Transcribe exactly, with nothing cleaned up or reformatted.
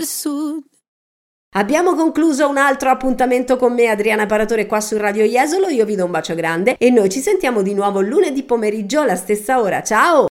Sud. Abbiamo concluso un altro appuntamento con me, Adriana Paratore, qua su Radio Jesolo. Io vi do un bacio grande e noi ci sentiamo di nuovo lunedì pomeriggio alla stessa ora. Ciao!